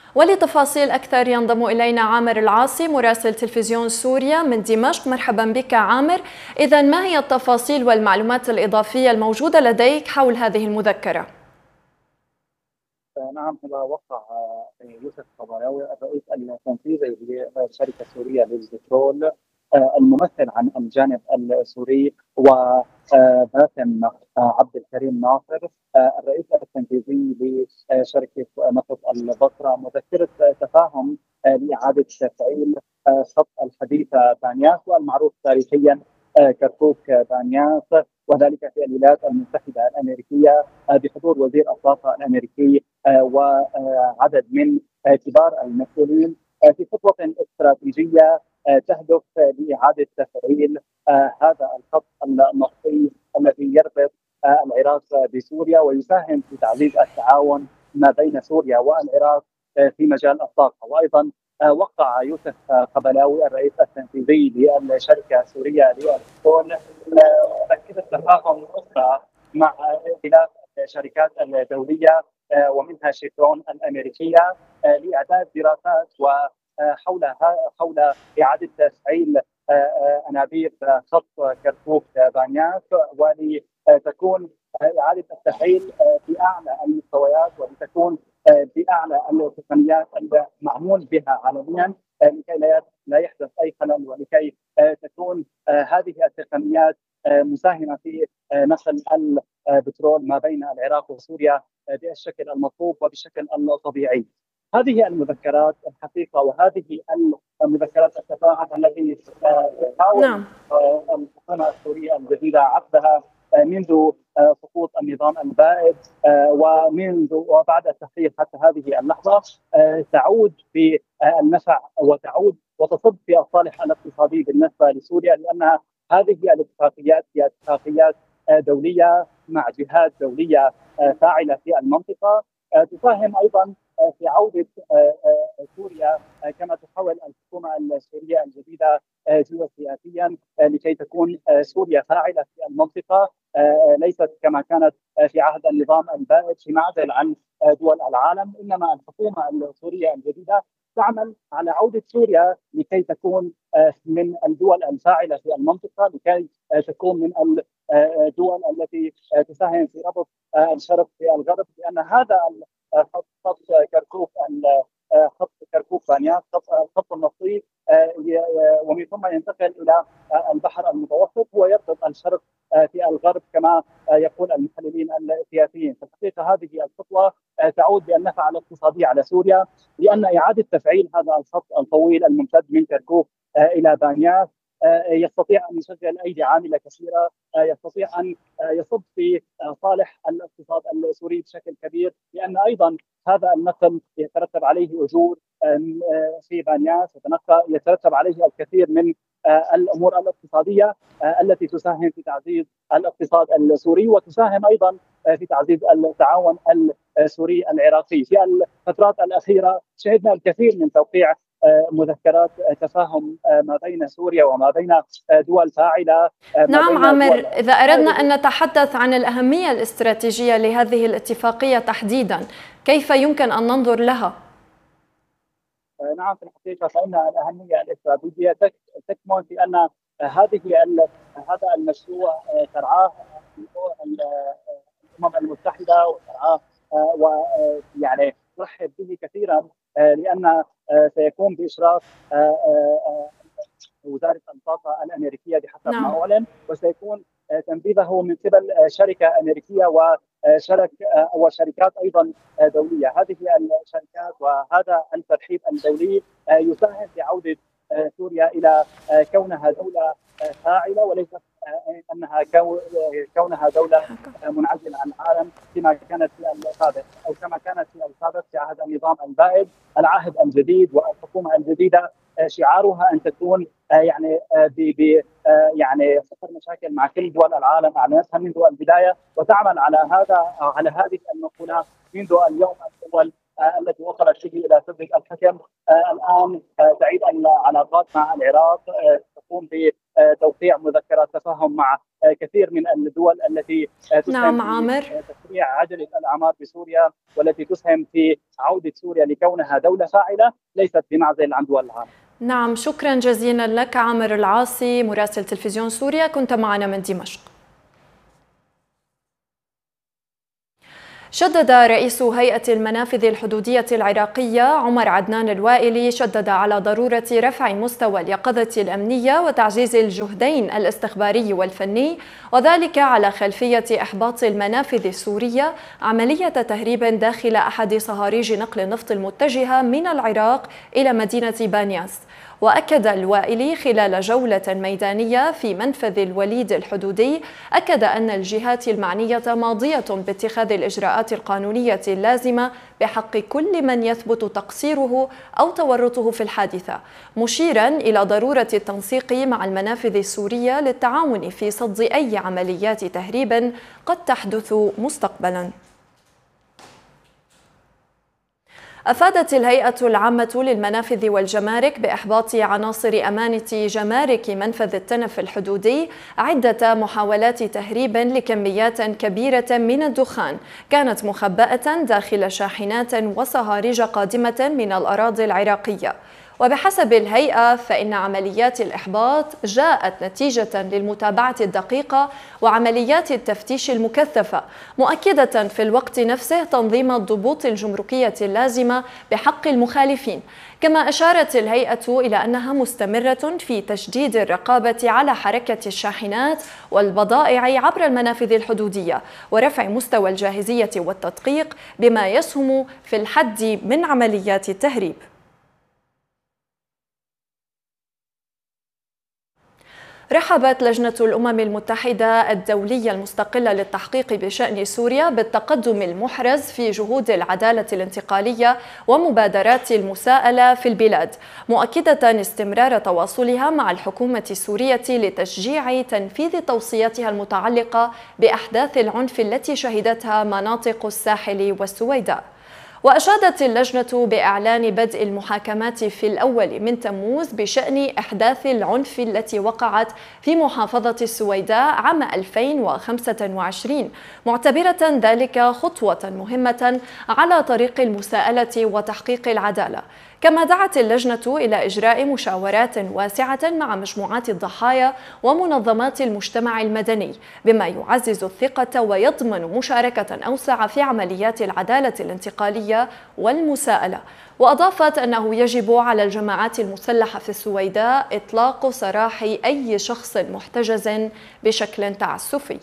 ولتفاصيل أكثر ينضم إلينا عامر العاصي مراسل تلفزيون سوريا من دمشق. مرحبا بك عامر. إذن ما هي التفاصيل والمعلومات الإضافية الموجودة لديك حول هذه المذكرة؟ نعم، هو وقع يوسف قضايوي الرئيس التنفيذي لشركة سورية للبترول الممثل عن الجانب السوري وباسم عبد الكريم ناصر الرئيس التنفيذي لشركة نفط البصرة مذكرة تفاهم لإعادة تفعيل خط الحديث بانياس والمعروف تاريخيا كركوك بانياس، وذلك في الولايات المتحدة الأمريكية بحضور وزير الطاقة الأمريكي وعدد من كبار المسؤولين في خطوة استراتيجية تهدف لإعادة تفعيل هذا الخط النفطي الذي يربط العراق بسوريا ويساهم في تعزيز التعاون ما بين سوريا والعراق في مجال الطاقة. وأيضا وقع يوسف قبلاوي الرئيس التنفيذي للشركة السورية للبترول مذكرة تفاهم أخرى مع ائتلاف الشركات الدولية ومنها شيفرون الأمريكية لإعداد دراسات حول إعادة تفعيل أنابيب خط كركوك بانياس، ولتكون إعادة التفعيل بأعلى المستويات ولتكون بأعلى التقنيات المعمول بها عالميا لكي لا يحدث أي خلل، ولكي تكون هذه التقنيات مساهمة في نقل البترول ما بين العراق وسوريا بالشكل المطلوب وبشكل الطبيعي. هذه المذكرات الحقيقة وهذه المذكرات التفاهم التي تحاول الحكومة السورية الجديدة عقدها منذ سقوط النظام البائد وبعد التحرير حتى هذه اللحظة تعود بالنفع وتعود وتصب في الصالح الاقتصادي بالنسبة لسوريا، لأن هذه الاتفاقيات هي اتفاقيات دولية مع جهات دولية فاعلة في المنطقة تساهم أيضا في عودة سوريا كما تحاول الحكومة السورية الجديدة جيوسياسيا لكي تكون سوريا فاعلة في المنطقة، ليست كما كانت في عهد النظام البائد في معزل عن دول العالم. إنما الحكومة السورية الجديدة تعمل على عودة سوريا لكي تكون من الدول الفاعلة في المنطقة، لكي تكون من الدول التي تساهم في ربط الشرق في الغرب، لأن هذا خط كركوك خط كركوك بانياس الخط النفطي ومن ثم ينتقل إلى البحر المتوسط ويربط الشرق في الغرب كما يقول المحللين السياسيين. في الحقيقة هذه الخطوة تعود بالنفع الاقتصادي على سوريا، لأن إعادة تفعيل هذا الخط الطويل الممتد من كركوك إلى بانياس يستطيع أن يشغل أيدي عاملة كثيرة، يستطيع أن يصب في صالح الاقتصاد السوري بشكل كبير، لأن أيضا هذا النقل يترتب عليه أجور في بانياس، يترتب عليه الكثير من الأمور الاقتصادية التي تساهم في تعزيز الاقتصاد السوري وتساهم أيضا في تعزيز التعاون السوري العراقي. في الفترات الأخيرة شهدنا الكثير من توقيع مذكرات تفاهم ما بين سوريا وما بين دول فاعلة. نعم عامر، إذا أردنا أن نتحدث عن الأهمية الاستراتيجية لهذه الاتفاقية تحديدا، كيف يمكن أن ننظر لها؟ نعم، في الحقيقة فإن الأهمية الاستراتيجية تكمن في أن هذا المشروع ترعاه الأمم المتحدة وترعاه ويعني ترحب به كثيرا، لأن سيكون بإشراف وزارة الطاقة الأمريكية بحسب ما أعلن، وسيكون تنفيذه من قبل شركة أمريكية وشركات أيضا دولية. هذه الشركات وهذا الترحيب الدولي يساهم في عودة سوريا إلى كونها دولة فاعلة، وليست أنها كونها دولة منعزلة عن العالم كما كانت في السابق أو كما كانت في السابق في عهد النظام البائد. العهد الجديد والحكومة الجديدة شعارها أن تكون يعني صفر مشاكل مع كل دول العالم، أعلنتها منذ البداية وتعمل على هذه المقولة منذ اليوم الأول التي وصلت به إلى سدة الحكم. الآن تعيد العلاقات مع العراق، تقوم توقيع مذكرات تفاهم مع كثير من الدول التي تسهم نعم في عامر. تسريع عجله الاعمار بسوريا، والتي تسهم في عوده سوريا لكونها دوله فاعله ليست بمعزل عن دول العالم. نعم، شكرا جزيلا لك عامر العاصي مراسل تلفزيون سوريا، كنت معنا من دمشق. شدد رئيس هيئة المنافذ الحدودية العراقية عمر عدنان الوائلي على ضرورة رفع مستوى اليقظة الأمنية وتعزيز الجهدين الاستخباري والفني، وذلك على خلفية إحباط المنافذ السورية عملية تهريب داخل أحد صهاريج نقل النفط المتجهة من العراق إلى مدينة بانياس. وأكد الوائلي خلال جولة ميدانية في منفذ الوليد الحدودي أن الجهات المعنية ماضية باتخاذ الإجراءات القانونية اللازمة بحق كل من يثبت تقصيره أو تورطه في الحادثة، مشيرا إلى ضرورة التنسيق مع المنافذ السورية للتعاون في صد أي عمليات تهريب قد تحدث مستقبلا. أفادت الهيئة العامة للمنافذ والجمارك بإحباط عناصر أمانة جمارك منفذ التنف الحدودي عدة محاولات تهريب لكميات كبيرة من الدخان كانت مخبأة داخل شاحنات وصهاريج قادمة من الأراضي العراقية. وبحسب الهيئة فإن عمليات الإحباط جاءت نتيجة للمتابعة الدقيقة وعمليات التفتيش المكثفة، مؤكدة في الوقت نفسه تنظيم الضبوط الجمركية اللازمة بحق المخالفين. كما أشارت الهيئة إلى أنها مستمرة في تشديد الرقابة على حركة الشاحنات والبضائع عبر المنافذ الحدودية ورفع مستوى الجاهزية والتدقيق بما يسهم في الحد من عمليات التهريب. رحبت لجنة الأمم المتحدة الدولية المستقلة للتحقيق بشأن سوريا بالتقدم المحرز في جهود العدالة الانتقالية ومبادرات المساءلة في البلاد، مؤكدة استمرار تواصلها مع الحكومة السورية لتشجيع تنفيذ توصياتها المتعلقة بأحداث العنف التي شهدتها مناطق الساحل والسويداء. وأشادت اللجنة بإعلان بدء المحاكمات في الأول من تموز بشأن إحداث العنف التي وقعت في محافظة السويداء عام 2025، معتبرة ذلك خطوة مهمة على طريق المساءلة وتحقيق العدالة. كما دعت اللجنة إلى إجراء مشاورات واسعة مع مجموعات الضحايا ومنظمات المجتمع المدني بما يعزز الثقة ويضمن مشاركة أوسع في عمليات العدالة الانتقالية والمساءلة. وأضافت أنه يجب على الجماعات المسلحة في السويداء إطلاق سراح أي شخص محتجز بشكل تعسفي.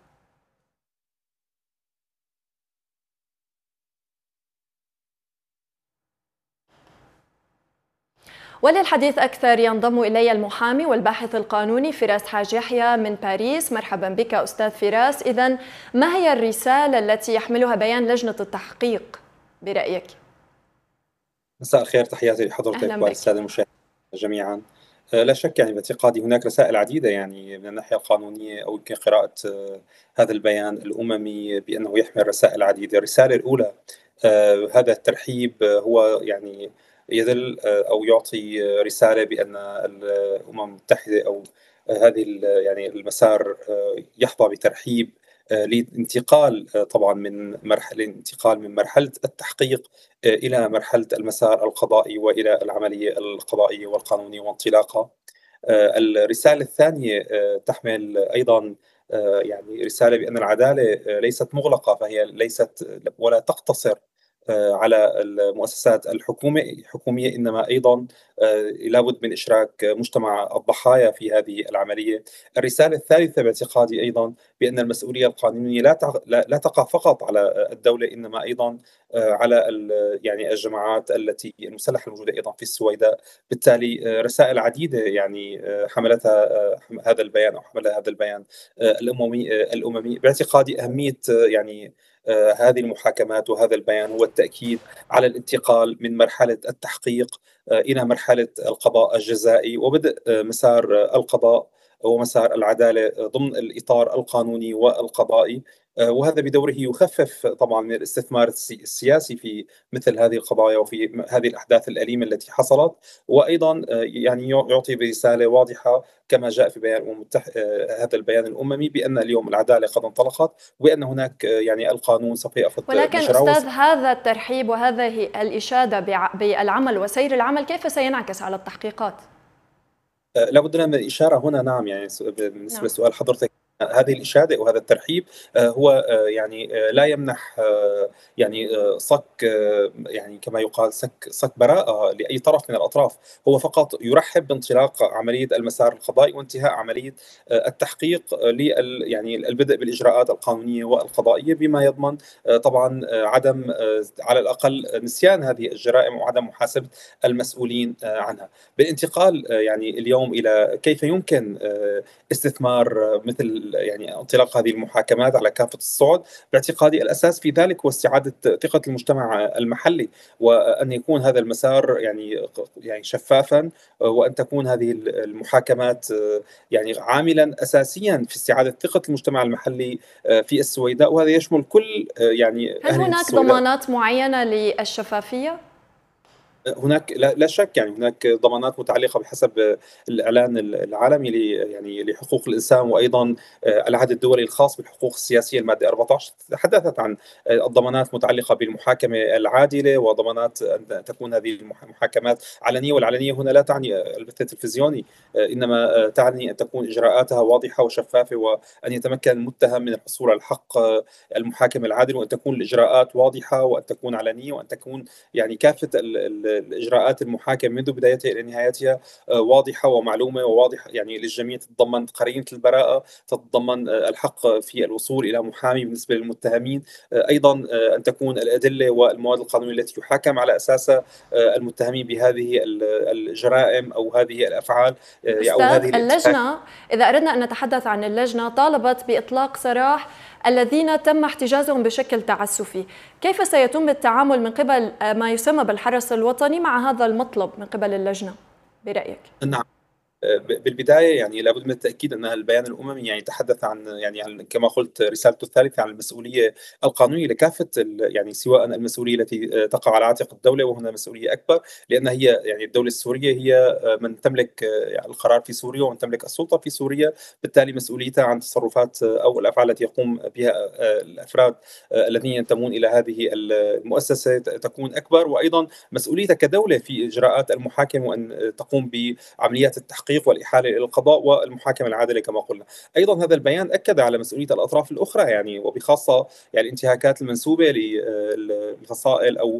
وللحديث أكثر ينضم إلي المحامي والباحث القانوني فراس حاج يحيى من باريس. مرحبا بك أستاذ فراس. إذن ما هي الرسالة التي يحملها بيان لجنة التحقيق برأيك؟ مساء الخير، تحياتي لحضرتك والسادة المشاهدين جميعا. لا شك يعني باعتقادي هناك رسائل عديدة يعني من الناحية القانونية، أو يمكن قراءة هذا البيان الأممي بأنه يحمل رسائل عديدة. الرسالة الأولى هذا الترحيب هو يعني يدل أو يعطي رسالة بأن الأمم المتحدة أو هذه يعني المسار يحظى بترحيب لانتقال طبعا من مرحلة التحقيق إلى مرحلة المسار القضائي وإلى العملية القضائية والقانونية وانطلاقها. الرسالة الثانية تحمل أيضا يعني رسالة بأن العدالة ليست مغلقة، فهي ليست ولا تقتصر على المؤسسات الحكومية، إنما أيضا لابد من إشراك مجتمع الضحايا في هذه العملية. الرسالة الثالثة باعتقادي أيضا بأن المسؤولية القانونية لا تقع فقط على الدولة، إنما أيضا على يعني الجماعات التي المسلحة الموجودة أيضا في السويداء. بالتالي رسائل عديدة يعني حملها هذا البيان، أو حملها هذا البيان الأممي. باعتقادي أهمية يعني هذه المحاكمات وهذا البيان هو التأكيد على الانتقال من مرحلة التحقيق إلى مرحلة القضاء الجزائي، وبدء مسار القضاء ومسار العدالة ضمن الإطار القانوني والقضائي. وهذا بدوره يخفف طبعا من الاستثمار السياسي في مثل هذه القضايا وفي هذه الأحداث الأليمة التي حصلت. وأيضا يعني يعطي برسالة واضحة كما جاء في بيان هذا البيان الأممي بأن اليوم العدالة قد انطلقت، وأن هناك يعني القانون سوف يأخذ ولكن مجراه. أستاذ، هذا الترحيب وهذه الإشادة بالعمل وسير العمل كيف سينعكس على التحقيقات؟ لابد من الإشارة هنا، نعم، يعني بالنسبة لسؤال حضرتك، هذه الإشادة وهذا الترحيب هو يعني لا يمنح يعني صك يعني كما يقال صك براءة لأي طرف من الأطراف. هو فقط يرحب بانطلاق عملية المسار القضائي وانتهاء عملية التحقيق يعني البدء بالإجراءات القانونية والقضائية، بما يضمن طبعا عدم على الأقل نسيان هذه الجرائم وعدم محاسبة المسؤولين عنها. بالانتقال يعني اليوم إلى كيف يمكن استثمار مثل يعني انطلاق هذه المحاكمات على كافة الصعد، باعتقادي الأساس في ذلك هو استعادة ثقة المجتمع المحلي، وأن يكون هذا المسار يعني شفافا، وأن تكون هذه المحاكمات يعني عاملا أساسيا في استعادة ثقة المجتمع المحلي في السويداء، وهذا يشمل كل يعني هل هناك ضمانات معينة للشفافية؟ هناك لا شك، يعني هناك ضمانات متعلقه بحسب الاعلان العالمي يعني لحقوق الانسان، وايضا العهد الدولي الخاص بالحقوق السياسيه الماده 14 تحدثت عن الضمانات متعلقه بالمحاكمه العادله، وضمانات ان تكون هذه المحاكمات علنيه. والعلنيه هنا لا تعني البث التلفزيوني، انما تعني ان تكون اجراءاتها واضحه وشفافه، وان يتمكن المتهم من الحصول على الحق المحاكمه العادله، وان تكون الاجراءات واضحه، وان تكون علنيه، وان تكون يعني كافه الإجراءات المحاكمة منذ بدايتها إلى نهايتها واضحة ومعلومة وواضحة يعني للجميع. تتضمن قرينة البراءة، تتضمن الحق في الوصول إلى محامي بالنسبة للمتهمين، أيضا أن تكون الأدلة والمواد القانونية التي يحاكم على أساسها المتهمين بهذه الجرائم أو هذه الأفعال أو هذه اللجنة. إذا أردنا أن نتحدث عن اللجنة، طالبت بإطلاق سراح الذين تم احتجازهم بشكل تعسفي. كيف سيتم التعامل من قبل ما يسمى بالحرس الوطني مع هذا المطلب من قبل اللجنة برأيك؟ نعم، بالبدايه يعني لابد من التاكيد ان البيان الاممي يعني تحدث عن يعني كما قلت رسالته الثالثه عن المسؤوليه القانونيه لكافه يعني سواء المسؤوليه التي تقع على عاتق الدوله، وهنا مسؤوليه اكبر لان هي يعني الدوله السوريه هي من تملك يعني القرار في سوريا ومن تملك السلطه في سوريا، بالتالي مسؤوليتها عن تصرفات او الافعال التي يقوم بها الافراد الذين ينتمون الى هذه المؤسسه تكون اكبر، وايضا مسؤوليتها كدوله في اجراءات المحاكمه وان تقوم بعمليات التحقيق والإحالة إلى القضاء والمحاكمة العادلة كما قلنا. أيضا هذا البيان أكد على مسؤولية الأطراف الأخرى يعني، وبخاصة يعني الانتهاكات المنسوبة للفصائل أو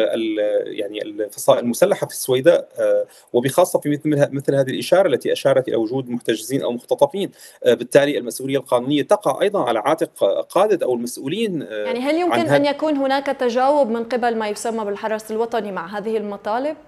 يعني الفصائل المسلحة في السويداء، وبخاصة في مثل هذه الإشارة التي أشارت إلى وجود محتجزين أو مختطفين. بالتالي المسؤولية القانونية تقع أيضا على عاتق قادة أو المسؤولين. يعني هل يمكن أن يكون هناك تجاوب من قبل ما يسمى بالحرس الوطني مع هذه المطالب؟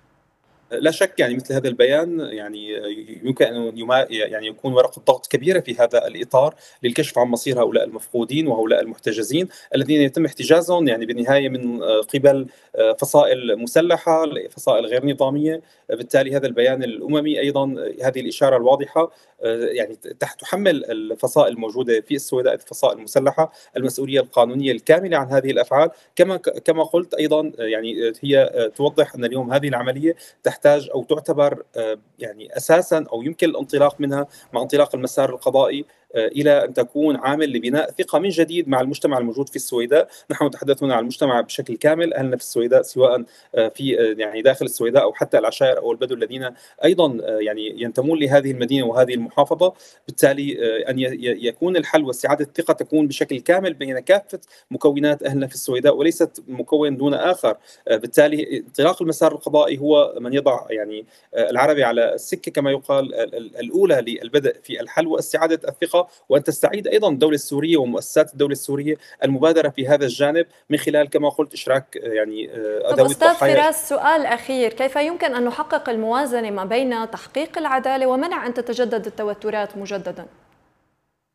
لا شك، يعني مثل هذا البيان يعني يمكن أن يعني يكون ورقة ضغط كبيرة في هذا الإطار للكشف عن مصير هؤلاء المفقودين وهؤلاء المحتجزين الذين يتم احتجازهم يعني بالنهاية من قبل فصائل مسلحة، فصائل غير نظامية. بالتالي هذا البيان الأممي أيضا هذه الإشارة الواضحة يعني تحمل الفصائل الموجودة في السويداء الفصائل المسلحة المسؤولية القانونية الكاملة عن هذه الأفعال. كما قلت أيضا يعني هي توضح أن اليوم هذه العملية تحتاج أو تعتبر يعني أساسا أو يمكن الانطلاق منها مع انطلاق المسار القضائي إلى أن تكون عامل لبناء ثقة من جديد مع المجتمع الموجود في السويداء. نحن نتحدث هنا عن المجتمع بشكل كامل، أهلنا في السويداء سواء في يعني داخل السويداء أو حتى العشائر أو البدو الذين أيضا يعني ينتمون لهذه المدينة وهذه المحافظة. بالتالي أن يكون الحل واستعادة الثقة تكون بشكل كامل بين كافة مكونات أهلنا في السويداء وليست مكون دون آخر. بالتالي انطلاق المسار القضائي هو من يضع يعني العربي على السكة كما يقال الأولى للبدء في الحل واستعادة الثقة، وأن تستعيد أيضا الدولة السورية ومؤسسات الدولة السورية المبادرة في هذا الجانب من خلال كما قلت إشراك يعني ذوي الضحايا. أستاذ فراس، سؤال أخير: كيف يمكن أن نحقق الموازنة ما بين تحقيق العدالة ومنع أن تتجدد التوترات مجددا؟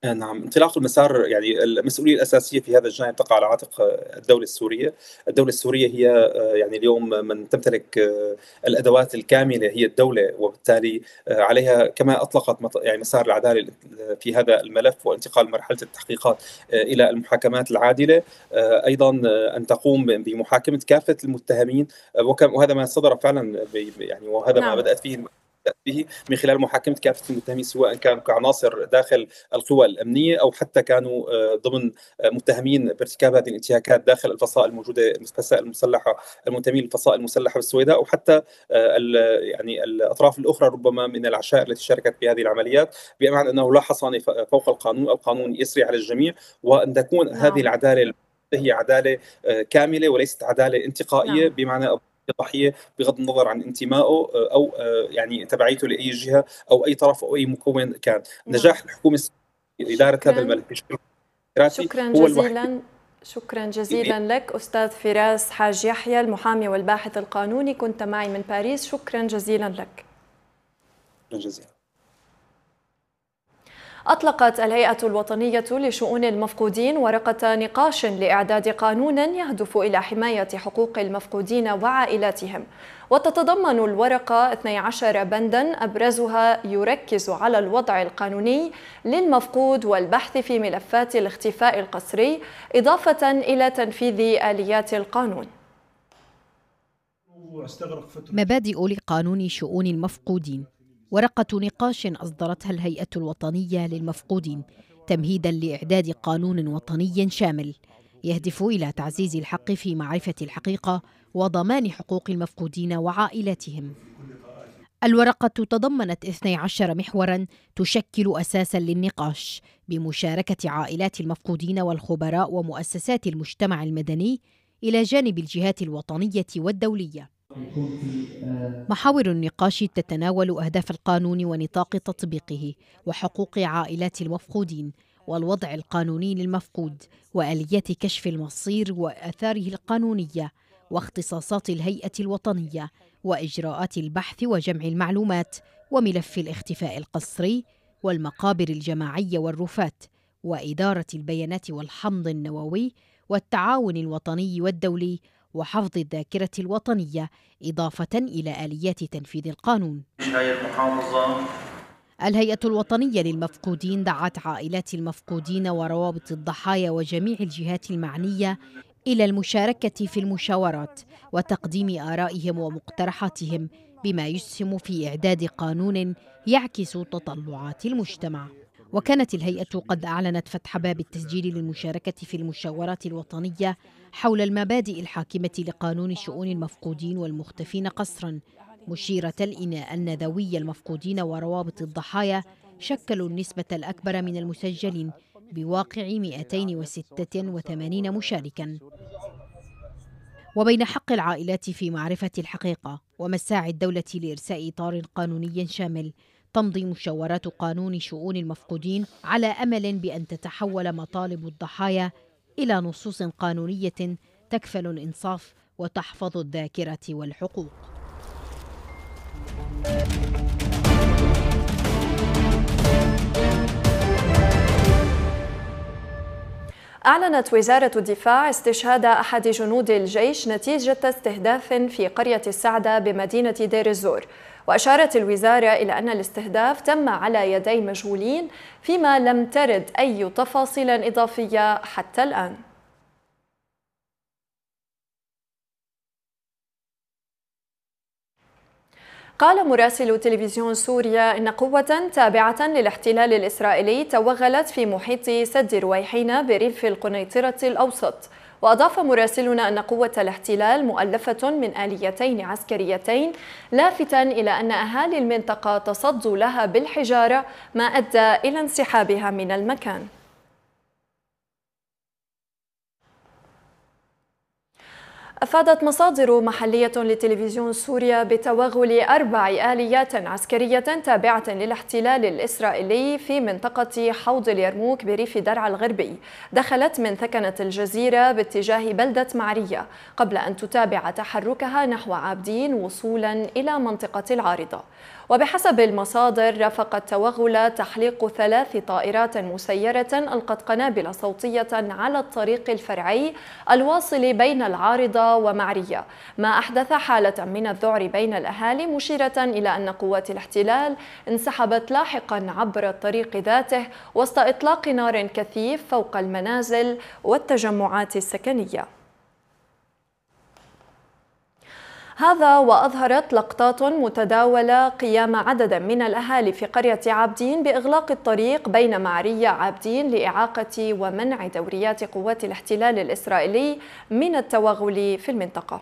نعم، انطلاق المسار يعني المسؤولية الأساسية في هذا الجانب تقع على عاتق الدولة السورية. الدولة السورية هي يعني اليوم من تمتلك الأدوات الكاملة، هي الدولة، وبالتالي عليها كما أطلقت يعني مسار العدالة في هذا الملف وانتقال مرحلة التحقيقات إلى المحاكمات العادلة، أيضا أن تقوم بمحاكمة كافة المتهمين، وهذا ما صدر فعلا يعني، وهذا ما بدأت به من خلال محاكمة كافة المتهمين، سواء كانوا كعناصر داخل القوى الأمنية أو حتى كانوا ضمن متهمين بارتكاب هذه الانتهاكات داخل الفصائل الموجودة، الفصائل المسلحة، المنتمين للفصائل المسلحة بالسويداء، أو حتى يعني الأطراف الأخرى ربما من العشائر التي شاركت في هذه العمليات، بمعنى أنه لا حصانة فوق القانون، القانون يسري على الجميع، وأن تكون هذه العدالة هي عدالة كاملة وليست عدالة انتقائية، بمعنى ضحية بغض النظر عن انتمائه أو يعني تبعيته لأي جهة أو أي طرف أو أي مكون كان. نجاح الحكومة في إدارة هذا الملف بشكل شكرا جزيلا. شكرا جزيلا لك أستاذ فراس حاج يحيى، المحامي والباحث القانوني، كنت معي من باريس. شكرا جزيلا لك. شكرا جزيلا. أطلقت الهيئة الوطنية لشؤون المفقودين ورقة نقاش لإعداد قانون يهدف إلى حماية حقوق المفقودين وعائلاتهم، وتتضمن الورقة 12 بندا أبرزها يركز على الوضع القانوني للمفقود والبحث في ملفات الاختفاء القسري، إضافة إلى تنفيذ آليات القانون. مبادئ لقانون شؤون المفقودين، ورقة نقاش أصدرتها الهيئة الوطنية للمفقودين تمهيداً لإعداد قانون وطني شامل يهدف إلى تعزيز الحق في معرفة الحقيقة وضمان حقوق المفقودين وعائلاتهم. الورقة تضمنت 12 محوراً تشكل أساساً للنقاش بمشاركة عائلات المفقودين والخبراء ومؤسسات المجتمع المدني إلى جانب الجهات الوطنية والدولية. محاور النقاش تتناول أهداف القانون ونطاق تطبيقه وحقوق عائلات المفقودين والوضع القانوني للمفقود وآليات كشف المصير وآثاره القانونية واختصاصات الهيئة الوطنية وإجراءات البحث وجمع المعلومات وملف الاختفاء القسري والمقابر الجماعية والرفات وإدارة البيانات والحمض النووي والتعاون الوطني والدولي وحفظ الذاكرة الوطنية، إضافة إلى آليات تنفيذ القانون. الهيئة الوطنية للمفقودين دعت عائلات المفقودين وروابط الضحايا وجميع الجهات المعنية إلى المشاركة في المشاورات وتقديم آرائهم ومقترحاتهم بما يسهم في إعداد قانون يعكس تطلعات المجتمع. وكانت الهيئة قد أعلنت فتح باب التسجيل للمشاركة في المشاورات الوطنية حول المبادئ الحاكمة لقانون شؤون المفقودين والمختفين قسرا، مشيرة إلى أن ذوي المفقودين وروابط الضحايا شكلوا النسبة الأكبر من المسجلين بواقع 286 مشاركا. وبين حق العائلات في معرفة الحقيقة ومساعي الدولة لإرساء إطار قانوني شامل، تمضي مشاورات قانون شؤون المفقودين على أمل بأن تتحول مطالب الضحايا إلى نصوص قانونية تكفل الإنصاف وتحفظ الذاكرة والحقوق. أعلنت وزارة الدفاع استشهاد أحد جنود الجيش نتيجة استهداف في قرية السعدة بمدينة دير الزور، وأشارت الوزارة إلى أن الاستهداف تم على يدي مجهولين، فيما لم ترد أي تفاصيل إضافية حتى الآن. قال مراسل تلفزيون سوريا إن قوة تابعة للاحتلال الإسرائيلي توغلت في محيط سد رويحينة بريف القنيطرة الأوسط. وأضاف مراسلنا أن قوة الاحتلال مؤلفة من آليتين عسكريتين، لافتاً إلى أن أهالي المنطقة تصدوا لها بالحجارة، ما أدى إلى انسحابها من المكان. أفادت مصادر محلية لتلفزيون سوريا بتوغل 4 آليات عسكرية تابعة للاحتلال الإسرائيلي في منطقة حوض اليرموك بريف درعا الغربي دخلت من ثكنة الجزيرة باتجاه بلدة معرية قبل أن تتابع تحركها نحو عابدين وصولا إلى منطقة العارضة. وبحسب المصادر رافق التوغل تحليق 3 طائرات مسيرة ألقت قنابل صوتية على الطريق الفرعي الواصل بين العارضة ومعرية، ما أحدث حالة من الذعر بين الأهالي، مشيرة إلى أن قوات الاحتلال انسحبت لاحقا عبر الطريق ذاته وسط إطلاق نار كثيف فوق المنازل والتجمعات السكنية. هذا وأظهرت لقطات متداولة قيام عدد من الأهالي في قرية عابدين بإغلاق الطريق بين معرية عابدين لإعاقة ومنع دوريات قوات الاحتلال الإسرائيلي من التوغل في المنطقة.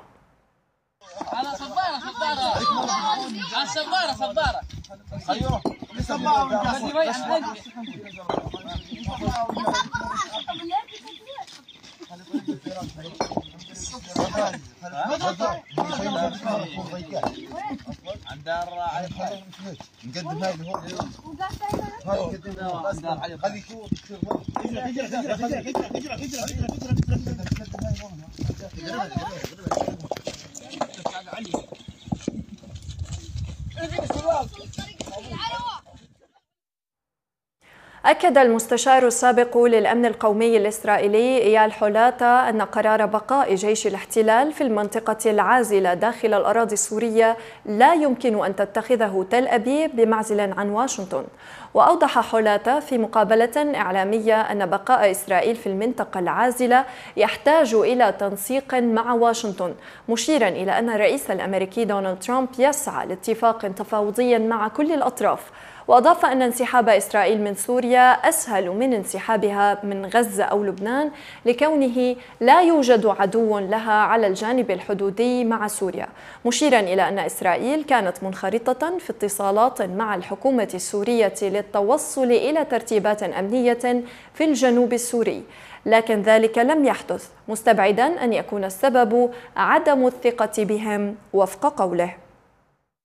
أكد المستشار السابق للأمن القومي الإسرائيلي إيال حولاتا أن قرار بقاء جيش الاحتلال في المنطقة العازلة داخل الأراضي السورية لا يمكن أن تتخذه تل أبيب بمعزل عن واشنطن. وأوضح حولاتا في مقابلة إعلامية أن بقاء إسرائيل في المنطقة العازلة يحتاج إلى تنسيق مع واشنطن، مشيرا إلى أن الرئيس الأمريكي دونالد ترامب يسعى لاتفاق تفاوضي مع كل الأطراف. وأضاف أن انسحاب إسرائيل من سوريا أسهل من انسحابها من غزة أو لبنان لكونه لا يوجد عدو لها على الجانب الحدودي مع سوريا، مشيرا إلى أن إسرائيل كانت منخرطة في اتصالات مع الحكومة السورية للتوصل إلى ترتيبات أمنية في الجنوب السوري، لكن ذلك لم يحدث، مستبعدا أن يكون السبب عدم الثقة بهم وفق قوله.